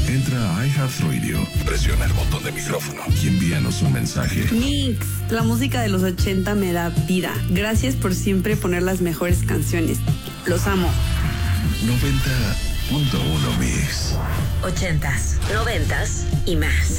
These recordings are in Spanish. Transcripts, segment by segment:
Entra a iHeartRadio, presiona el botón de micrófono y envíanos un mensaje. Mix, la música de los 80 me da vida. Gracias por siempre poner las mejores canciones. Los amo. 90.1 Mix. 80s, 90s y más.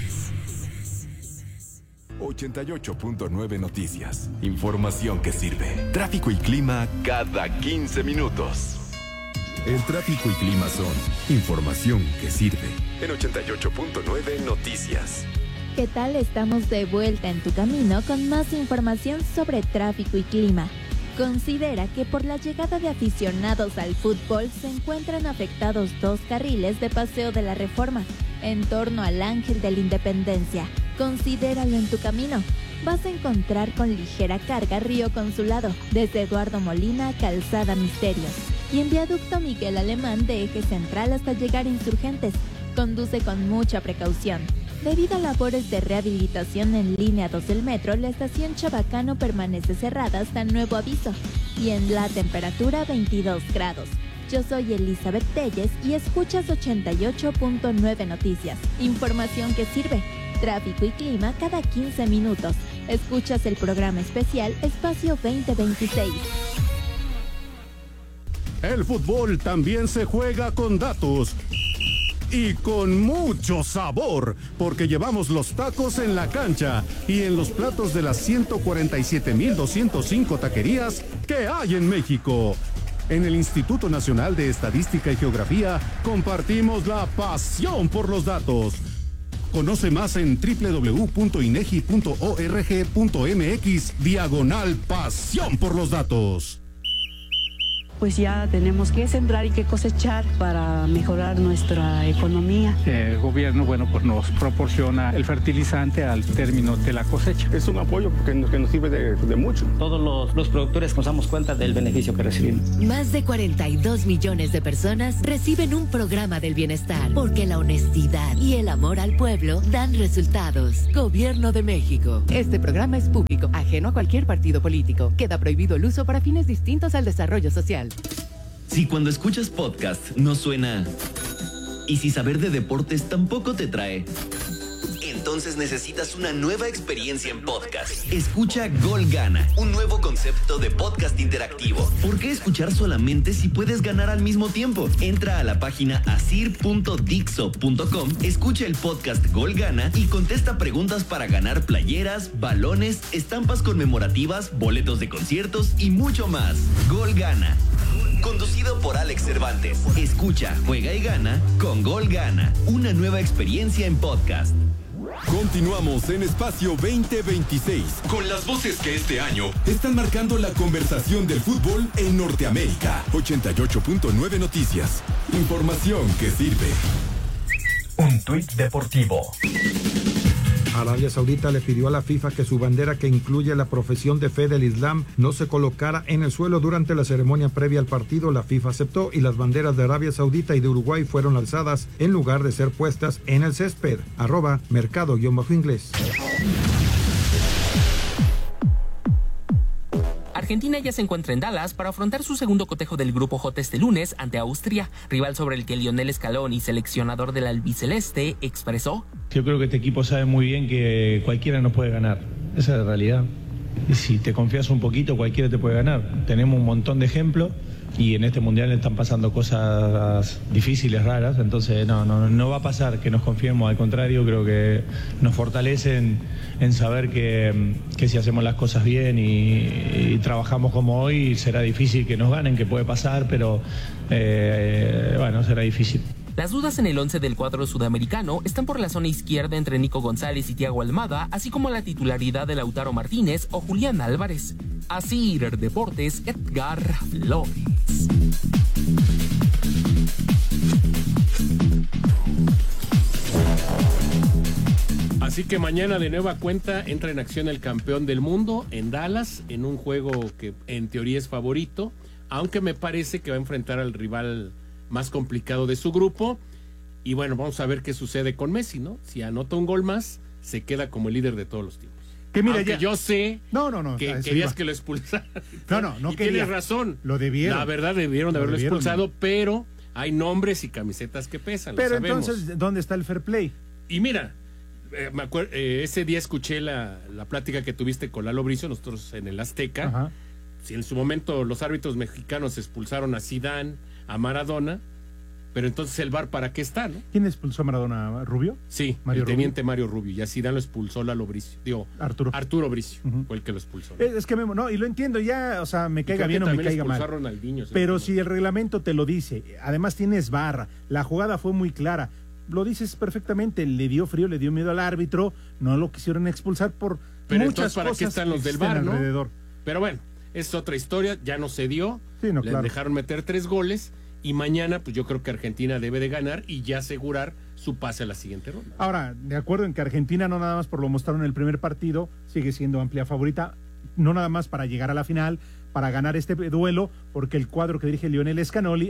88.9 Noticias. Información que sirve. Tráfico y clima cada 15 minutos. El tráfico y clima son información que sirve. En 88.9 Noticias. ¿Qué tal? Estamos de vuelta en tu camino con más información sobre tráfico y clima. Considera que por la llegada de aficionados al fútbol se encuentran afectados 2 carriles de Paseo de la Reforma en torno al Ángel de la Independencia. Considéralo en tu camino. Vas a encontrar con ligera carga Río Consulado, desde Eduardo Molina a Calzada Misterios, y en Viaducto Miguel Alemán de Eje Central hasta llegar a Insurgentes. Conduce con mucha precaución. Debido a labores de rehabilitación en línea 2 del metro, la estación Chabacano permanece cerrada hasta nuevo aviso. Y en la temperatura 22 grados. Yo soy Elizabeth Telles y escuchas 88.9 Noticias. Información que sirve. Tráfico y clima cada 15 minutos. Escuchas el programa especial Espacio 2026. El fútbol también se juega con datos. Y con mucho sabor, porque llevamos los tacos en la cancha y en los platos de las 147,205 taquerías que hay en México. En el Instituto Nacional de Estadística y Geografía compartimos la pasión por los datos. Conoce más en www.inegi.org.mx/pasión por los datos. Pues ya tenemos que sembrar y que cosechar para mejorar nuestra economía. El gobierno, pues nos proporciona el fertilizante al término de la cosecha. Es un apoyo que nos sirve de mucho. Todos los productores nos damos cuenta del beneficio que recibimos. Más de 42 millones de personas reciben un programa del bienestar, porque la honestidad y el amor al pueblo dan resultados. Gobierno de México. Este programa es público, ajeno a cualquier partido político. Queda prohibido el uso para fines distintos al desarrollo social. Si cuando escuchas podcast no suena, y si saber de deportes tampoco te trae, entonces necesitas una nueva experiencia en podcast. Escucha Gol Gana, un nuevo concepto de podcast interactivo. ¿Por qué escuchar solamente si puedes ganar al mismo tiempo? Entra a la página asir.dixo.com, escucha el podcast Gol Gana y contesta preguntas para ganar playeras, balones, estampas conmemorativas, boletos de conciertos y mucho más. Gol Gana. Conducido por Alex Cervantes. Escucha, juega y gana con Gol Gana. Una nueva experiencia en podcast. Continuamos en Espacio 2026 con las voces que este año están marcando la conversación del fútbol en Norteamérica. 88.9 Noticias. Información que sirve. Un tuit deportivo. Arabia Saudita le pidió a la FIFA que su bandera, que incluye la profesión de fe del Islam, no se colocara en el suelo durante la ceremonia previa al partido. La FIFA aceptó y las banderas de Arabia Saudita y de Uruguay fueron alzadas en lugar de ser puestas en el césped. @mercado_inglés. Argentina ya se encuentra en Dallas para afrontar su segundo cotejo del Grupo J este lunes ante Austria, rival sobre el que Lionel Scaloni, seleccionador del albiceleste, expresó: yo creo que este equipo sabe muy bien que cualquiera nos puede ganar, esa es la realidad. Y si te confías un poquito, cualquiera te puede ganar. Tenemos un montón de ejemplos y en este mundial están pasando cosas difíciles, raras, entonces no va a pasar que nos confiemos, al contrario, creo que nos fortalecen en saber que si hacemos las cosas bien y trabajamos como hoy, será difícil que nos ganen, que puede pasar, pero será difícil. Las dudas en el 11 del cuadro sudamericano están por la zona izquierda entre Nico González y Thiago Almada, así como la titularidad de Lautaro Martínez o Julián Álvarez. Asir Deportes, Edgar Flores. Así que mañana de nueva cuenta entra en acción el campeón del mundo en Dallas, en un juego que en teoría es favorito, aunque me parece que va a enfrentar al rival más complicado de su grupo. Y bueno, vamos a ver qué sucede con Messi, ¿no? Si anota un gol más, se queda como el líder de todos los tiempos. Que mira, aunque ya... yo sé que querías que lo expulsaran. No y quería. tienes razón. Lo debieron. La verdad, debieron de haberlo expulsado, pero hay nombres y camisetas que pesan. Pero lo sabemos. entonces, ¿dónde está el fair play? Y mira, me acuerdo, ese día escuché la plática que tuviste con Lalo Bricio, nosotros en el Azteca. Ajá. Si en su momento los árbitros mexicanos expulsaron a Zidane, a Maradona, pero entonces el VAR ¿para qué está, no? ¿Quién expulsó a Maradona? ¿Rubio? Sí, Mario el teniente Rubio. Mario Rubio, y a Zidane lo expulsó Lalo Bricio. Digo, Arturo Bricio fue el que lo expulsó. Es que Memo, no, y lo entiendo ya, o sea, me caiga bien o me caiga mal. Pero si el reglamento te lo dice, además tienes VAR, la jugada fue muy clara, lo dices perfectamente, le dio frío, le dio miedo al árbitro, no lo quisieron expulsar por pero muchas ¿para cosas qué están los del que VAR, no? alrededor. Pero bueno, es otra historia, ya no se dio, sí, no, le claro. dejaron meter 3 goles y mañana pues yo creo que Argentina debe de ganar y ya asegurar su pase a la siguiente ronda. Ahora, de acuerdo en que Argentina no nada más por lo mostraron en el primer partido, sigue siendo amplia favorita, no nada más para llegar a la final, para ganar este duelo, porque el cuadro que dirige Lionel Scaloni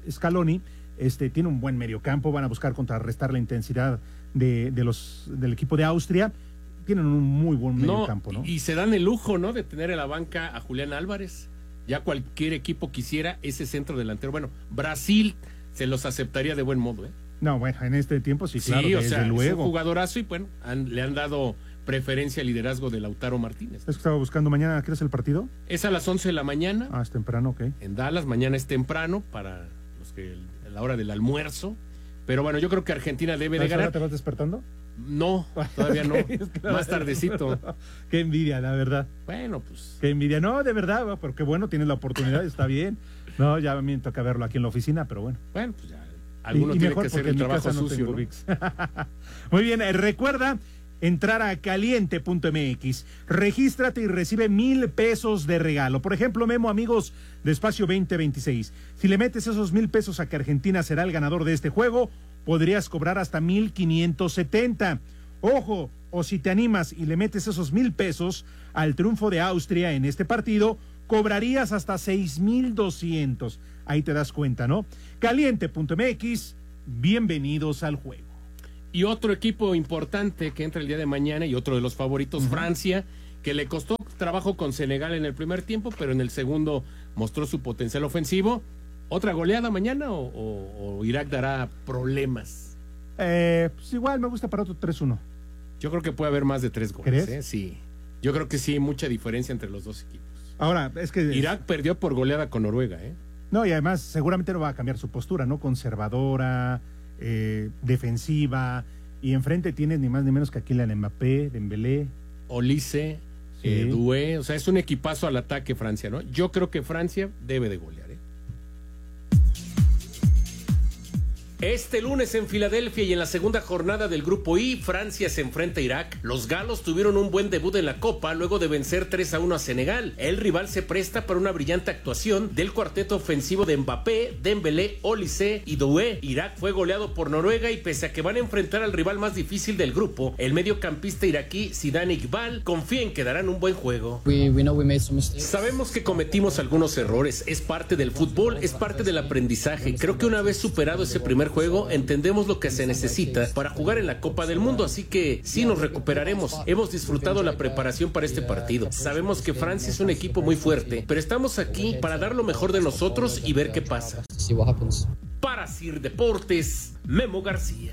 tiene un buen mediocampo, van a buscar contrarrestar la intensidad del equipo de Austria. Tienen un muy buen mediocampo, ¿no? Y se dan el lujo, ¿no?, de tener en la banca a Julián Álvarez. Ya cualquier equipo quisiera ese centro delantero. Bueno, Brasil se los aceptaría de buen modo, ¿eh? No, bueno, en este tiempo sí, claro, sí, o desde sea, luego. Es un jugadorazo y bueno, le han dado preferencia al liderazgo de Lautaro Martínez. Es que estaba buscando mañana, ¿qué es el partido? Es a las 11 de la mañana. Ah, es temprano, ok. En Dallas, mañana es temprano para los que a la hora del almuerzo. Pero bueno, yo creo que Argentina debe de ganar. ¿Te vas despertando? No, todavía no. Más tardecito. Qué envidia, la verdad. Bueno, pues. Qué envidia. No, de verdad, porque bueno, tienes la oportunidad, está bien. No, ya me toca verlo aquí en la oficina, pero bueno. Bueno, pues ya. Alguno tiene que hacer el trabajo sucio, ¿no? Muy bien, recuerda entrar a caliente.mx, regístrate y recibe 1,000 pesos de regalo. Por ejemplo, Memo, amigos de Espacio 2026, si le metes esos 1,000 pesos a que Argentina será el ganador de este juego, podrías cobrar hasta 1,570. Ojo, o si te animas y le metes esos 1,000 pesos al triunfo de Austria en este partido, cobrarías hasta 6,200. Ahí te das cuenta, ¿no? Caliente.mx, bienvenidos al juego. Y otro equipo importante que entra el día de mañana y otro de los favoritos, Francia, que le costó trabajo con Senegal en el primer tiempo, pero en el segundo mostró su potencial ofensivo. ¿Otra goleada mañana o Irak dará problemas? Pues igual me gusta para otro 3-1. Yo creo que puede haber más de 3 goles. ¿Crees? Sí. Yo creo que sí hay mucha diferencia entre los dos equipos. Ahora, es que Irak perdió por goleada con Noruega, ¿eh? No, y además seguramente no va a cambiar su postura, ¿no? Conservadora, defensiva, y enfrente tienes ni más ni menos que aquí la Mbappé, Dembélé, Olise, sí. Doué, o sea, es un equipazo al ataque Francia, ¿no? Yo creo que Francia debe de golear, ¿eh? Este lunes en Filadelfia y en la segunda jornada del Grupo I, Francia se enfrenta a Irak. Los galos tuvieron un buen debut en la Copa luego de vencer 3-1 a Senegal. El rival se presta para una brillante actuación del cuarteto ofensivo de Mbappé, Dembélé, Olise y Doué. Irak fue goleado por Noruega y pese a que van a enfrentar al rival más difícil del grupo, el mediocampista iraquí Zidane Iqbal confía en que darán un buen juego. Sabemos que cometimos algunos errores, es parte del fútbol, es parte del aprendizaje. Creo que una vez superado ese primer juego, entendemos lo que se necesita para jugar en la Copa del Mundo, así que sí nos recuperaremos. Hemos disfrutado la preparación para este partido. Sabemos que Francia es un equipo muy fuerte, pero estamos aquí para dar lo mejor de nosotros y ver qué pasa. Para Sir Deportes, Memo García.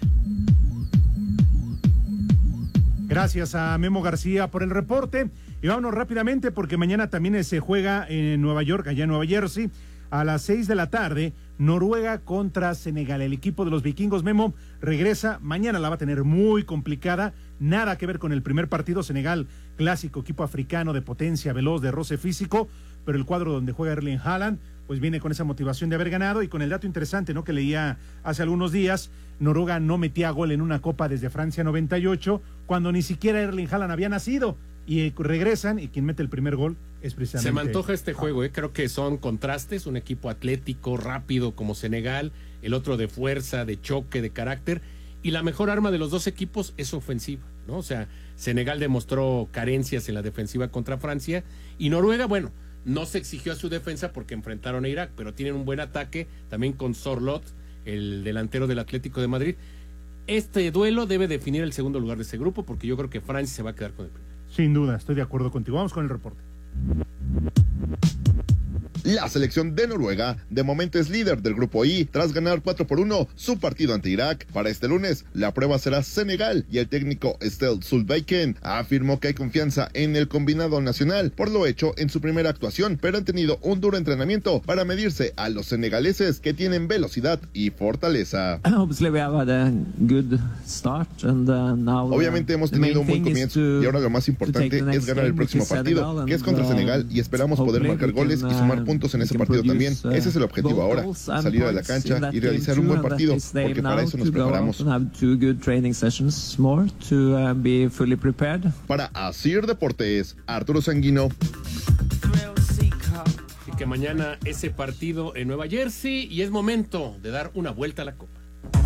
Gracias a Memo García por el reporte. Y vámonos rápidamente porque mañana también se juega en Nueva York, allá en Nueva Jersey, a las 6 de la tarde, Noruega contra Senegal. El equipo de los vikingos, Memo, regresa. Mañana la va a tener muy complicada. Nada que ver con el primer partido. Senegal, clásico equipo africano de potencia, veloz, de roce físico. Pero el cuadro donde juega Erling Haaland, pues viene con esa motivación de haber ganado y con el dato interesante, ¿no?, que leía hace algunos días. Noruega no metía gol en una copa desde Francia 98, cuando ni siquiera Erling Haaland había nacido. Y regresan y quien mete el primer gol es precisamente... Se me antoja este juego, creo que son contrastes, un equipo atlético, rápido como Senegal, el otro de fuerza, de choque, de carácter, y la mejor arma de los dos equipos es ofensiva, ¿no? O sea, Senegal demostró carencias en la defensiva contra Francia, y Noruega, bueno, no se exigió a su defensa porque enfrentaron a Irak, pero tienen un buen ataque, también con Sorloth, el delantero del Atlético de Madrid. Este duelo debe definir el segundo lugar de ese grupo, porque yo creo que Francia se va a quedar con el primero. Sin duda, estoy de acuerdo contigo. Vamos con el reporte. La selección de Noruega de momento es líder del grupo I tras ganar 4-1 su partido ante Irak. Para este lunes la prueba será Senegal y el técnico Ståle Solbakken afirmó que hay confianza en el combinado nacional por lo hecho en su primera actuación, pero han tenido un duro entrenamiento para medirse a los senegaleses que tienen velocidad y fortaleza. Obviamente hemos tenido un buen comienzo y ahora lo más importante es ganar el próximo partido, que es contra Senegal, y esperamos poder marcar goles y sumar puntos en ese partido también. Ese es el objetivo ahora, salir a la cancha y realizar un buen partido, porque para eso nos preparamos. Para Asir Deportes, Arturo Sanguino. Y que mañana ese partido en Nueva Jersey y es momento de dar una vuelta a la Copa.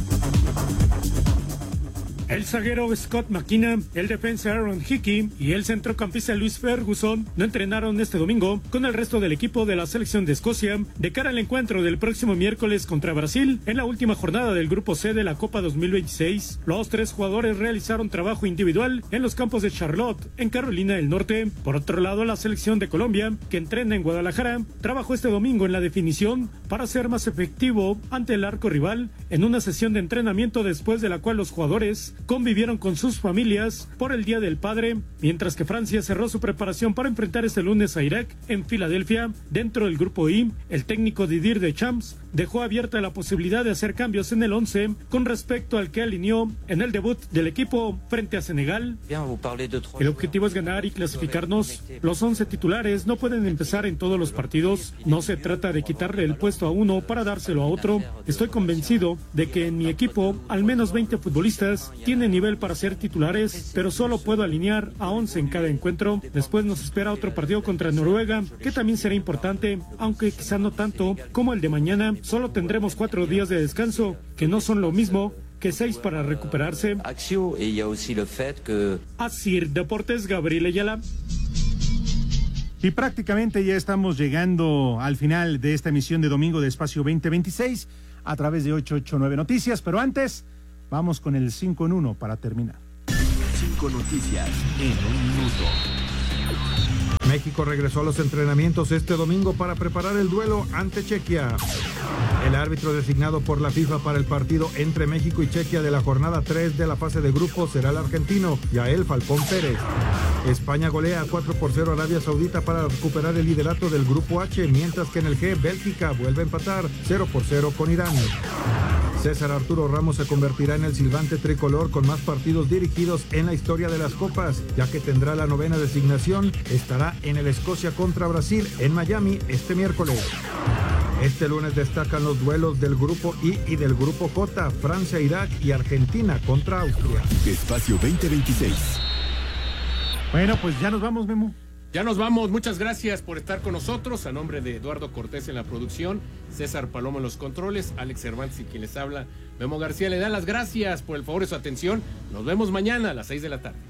El zaguero Scott McKenna, el defensa Aaron Hickey y el centrocampista Luis Ferguson no entrenaron este domingo con el resto del equipo de la selección de Escocia de cara al encuentro del próximo miércoles contra Brasil en la última jornada del Grupo C de la Copa 2026. Los 3 jugadores realizaron trabajo individual en los campos de Charlotte, en Carolina del Norte. Por otro lado, la selección de Colombia, que entrena en Guadalajara, trabajó este domingo en la definición para ser más efectivo ante el arco rival en una sesión de entrenamiento después de la cual los jugadores convivieron con sus familias por el Día del Padre, mientras que Francia cerró su preparación para enfrentar este lunes a Irak en Filadelfia. Dentro del grupo I, el técnico Didier Deschamps dejó abierta la posibilidad de hacer cambios en el 11 con respecto al que alineó en el debut del equipo frente a Senegal. El objetivo es ganar y clasificarnos. Los 11 titulares no pueden empezar en todos los partidos. No se trata de quitarle el puesto a uno para dárselo a otro. Estoy convencido de que en mi equipo al menos 20 futbolistas tienen nivel para ser titulares, pero solo puedo alinear a 11 en cada encuentro. Después nos espera otro partido contra Noruega, que también será importante, aunque quizá no tanto como el de mañana. Solo tendremos 4 días de descanso, que no son lo mismo que 6 para recuperarse. Asir Deportes, Gabriel Ayala. Y prácticamente ya estamos llegando al final de esta emisión de domingo de Espacio 2026 a través de 889 Noticias, pero antes vamos con el 5 en 1 para terminar. 5 noticias en un minuto. México regresó a los entrenamientos este domingo para preparar el duelo ante Chequia. El árbitro designado por la FIFA para el partido entre México y Chequia de la jornada 3 de la fase de grupos será el argentino Yael Falcón Pérez. España golea 4-0 a Arabia Saudita para recuperar el liderato del grupo H, mientras que en el G, Bélgica vuelve a empatar 0-0 con Irán. César Arturo Ramos se convertirá en el silbante tricolor con más partidos dirigidos en la historia de las copas, ya que tendrá la 9ª designación. Estará en el Escocia contra Brasil en Miami este miércoles. Este lunes destacan los duelos del grupo I y del grupo J, Francia, Irak y Argentina contra Austria. Espacio 2026. Bueno, pues ya nos vamos, Memo. Ya nos vamos, muchas gracias por estar con nosotros. A nombre de Eduardo Cortés en la producción, César Palomo en los controles, Alex Cervantes y quien les habla, Memo García, le da las gracias por el favor de su atención. Nos vemos mañana a las 6 de la tarde.